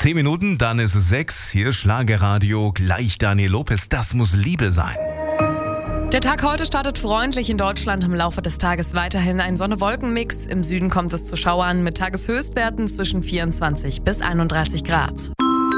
10 Minuten, dann ist es 6. Hier Schlagerradio, gleich Daniel Lopez, das muss Liebe sein. Der Tag heute startet freundlich in Deutschland. Im Laufe des Tages weiterhin ein Sonne-Wolken-Mix. Im Süden kommt es zu Schauern mit Tageshöchstwerten zwischen 24 bis 31 Grad.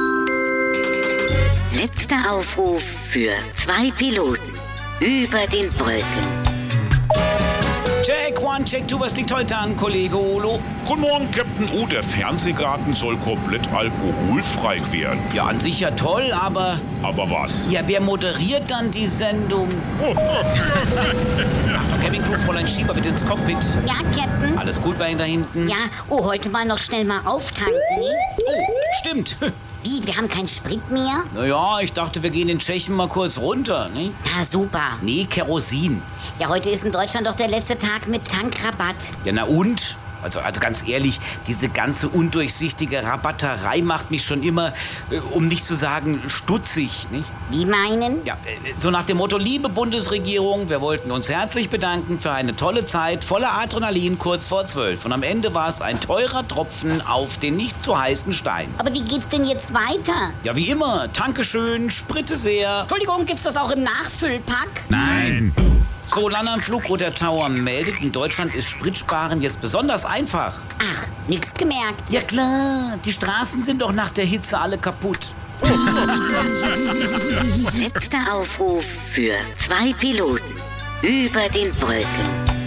Letzter Aufruf für 2 Piloten über den Wolken. Check 1, Check 2, was liegt heute an, Kollege Olo? Guten Morgen, Captain U. Der Fernsehgarten soll komplett alkoholfrei werden. Ja, an sich ja toll, aber... Aber was? Ja, wer moderiert dann die Sendung? Achtung, Campingcrew, Fräulein Schieber, bitte ins Cockpit. Ja, Captain? Alles gut bei Ihnen da hinten? Ja, heute mal noch schnell mal auftanken, ne? Oh, stimmt. Wie, wir haben keinen Sprit mehr? Naja, ich dachte, wir gehen in Tschechien mal kurz runter, ne? Na, super. Nee, Kerosin. Ja, heute ist in Deutschland doch der letzte Tag mit Tankrabatt. Ja, na und? Also ganz ehrlich, diese ganze undurchsichtige Rabatterei macht mich schon immer, um nicht zu sagen, stutzig, nicht? Wie meinen? Ja, so nach dem Motto, liebe Bundesregierung, wir wollten uns herzlich bedanken für eine tolle Zeit, voller Adrenalin kurz vor 12. Und am Ende war es ein teurer Tropfen auf den nicht zu heißen Stein. Aber wie geht's denn jetzt weiter? Ja, wie immer, danke schön, Spritte sehr. Entschuldigung, gibt's das auch im Nachfüllpack? Nein. So, Land am Flugroter Tower meldet, in Deutschland ist Spritsparen jetzt besonders einfach. Ach, nix gemerkt. Ja klar, die Straßen sind doch nach der Hitze alle kaputt. Letzter Aufruf für 2 Piloten über den Wolken.